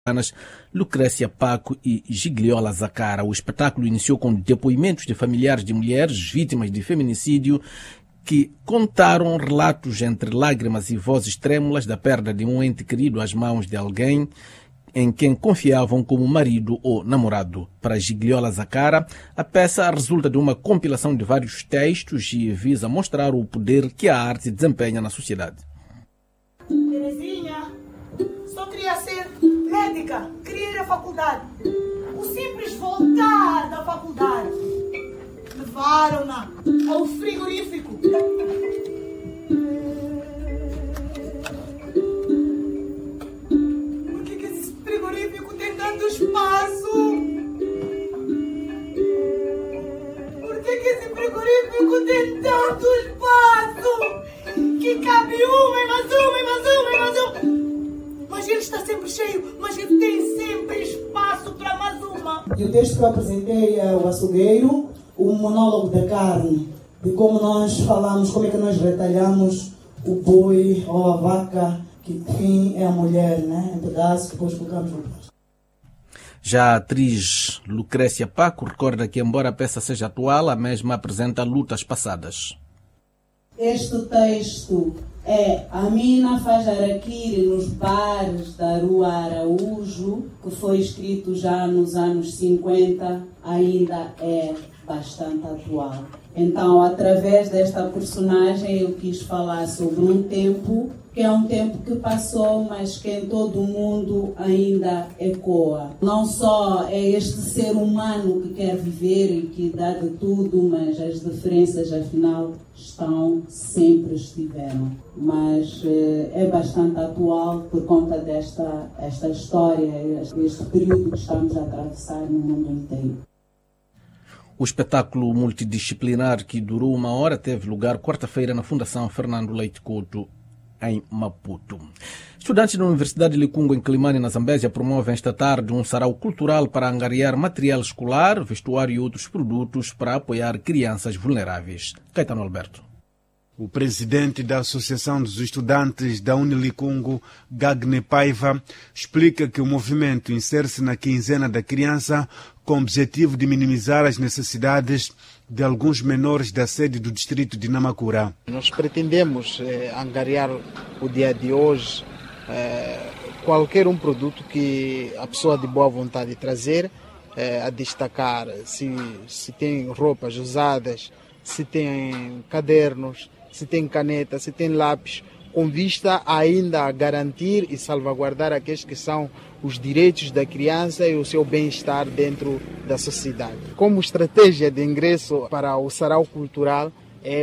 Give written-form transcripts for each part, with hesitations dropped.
Lucrécia Paco e Gigliola Zacara. O espetáculo iniciou com depoimentos de familiares de mulheres vítimas de feminicídio que contaram relatos entre lágrimas e vozes trêmulas da perda de um ente querido às mãos de alguém em quem confiavam como marido ou namorado. Para Gigliola Zacara, a peça resulta de uma compilação de vários textos e visa mostrar o poder que a arte desempenha na sociedade. Terezinha, só queria ser médica, queria ir à faculdade. O simples voltar da faculdade. Levaram-na ao frigorífico. Por que esse frigorífico tem tanto espaço? Por que esse frigorífico tem tanto espaço? Que cabe uma e mais uma e mais uma e mais uma. Mas ele está sempre cheio, mas ele tem sempre espaço para mais uma. E o texto que eu apresentei é o açougueiro, o monólogo da carne, de como nós falamos, como é que nós retalhamos o boi ou a vaca, que enfim é a mulher, né? Em pedaços, depois colocamos no plástico. Já a atriz Lucrécia Paco recorda que, embora a peça seja atual, a mesma apresenta lutas passadas. Este texto é A Mina Faz Araquiri nos bares da Rua Araújo, que foi escrito já nos anos 50, ainda é bastante atual. Então, através desta personagem, eu quis falar sobre um tempo, que é um tempo que passou, mas que em todo o mundo ainda ecoa. Não só é este ser humano que quer viver e que dá de tudo, mas as diferenças, afinal, sempre estiveram. Mas é bastante atual por conta esta história, este período que estamos a atravessar no mundo inteiro. O espetáculo multidisciplinar, que durou 1 hora, teve lugar quarta-feira na Fundação Fernando Leite Couto, em Maputo. Estudantes da Universidade de Licungo, em Climane, na Zambésia, promovem esta tarde um sarau cultural para angariar material escolar, vestuário e outros produtos para apoiar crianças vulneráveis. Caetano Alberto. O presidente da Associação dos Estudantes da Unilicungo, Gagne Paiva, explica que o movimento insere-se na quinzena da criança com o objetivo de minimizar as necessidades de alguns menores da sede do distrito de Namacura. Nós pretendemos angariar o dia de hoje qualquer um produto que a pessoa de boa vontade trazer, a destacar se tem roupas usadas, se tem cadernos, se tem caneta, se tem lápis, com vista ainda a garantir e salvaguardar aqueles que são os direitos da criança e o seu bem-estar dentro da sociedade. Como estratégia de ingresso para o sarau cultural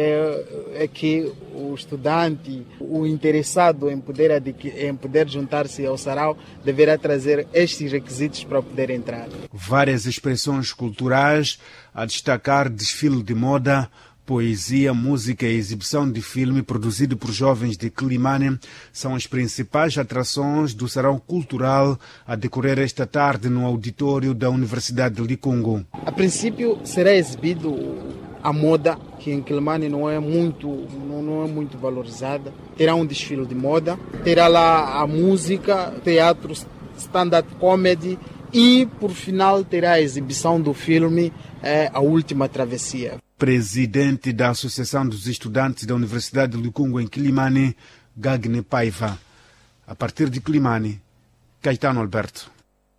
é que o estudante, o interessado em poder juntar-se ao sarau, deverá trazer estes requisitos para poder entrar. Várias expressões culturais, a destacar desfile de moda, poesia, música e exibição de filme produzido por jovens de Climane são as principais atrações do sarau cultural a decorrer esta tarde no auditório da Universidade de Licungo. A princípio será exibido a moda, que em Climane não é muito valorizada. Terá um desfile de moda, terá lá a música, teatro, stand-up comedy e, por final, terá a exibição do filme A Última Travessia. Presidente da Associação dos Estudantes da Universidade de Licungo, em Climane, Gagne Paiva. A partir de Climane, Caetano Alberto.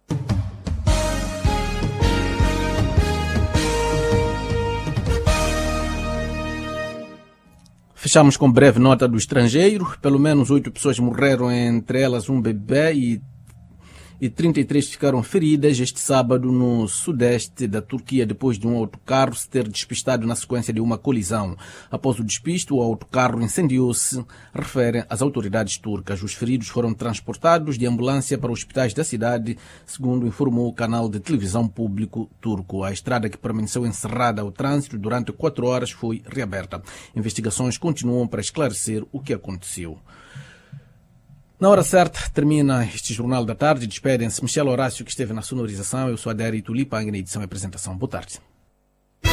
Fechamos com breve nota do estrangeiro. Pelo menos 8 pessoas morreram, entre elas um bebê, e 33 ficaram feridas este sábado no sudeste da Turquia, depois de um autocarro se ter despistado na sequência de uma colisão. Após o despiste, o autocarro incendiou-se, referem as autoridades turcas. Os feridos foram transportados de ambulância para hospitais da cidade, segundo informou o canal de televisão público turco. A estrada, que permaneceu encerrada ao trânsito durante 4 horas, foi reaberta. Investigações continuam para esclarecer o que aconteceu. Na hora certa, termina este Jornal da Tarde. Despedem-se Michel Horácio, que esteve na sonorização. Eu sou Adérito Lipang, na edição e apresentação. Boa tarde.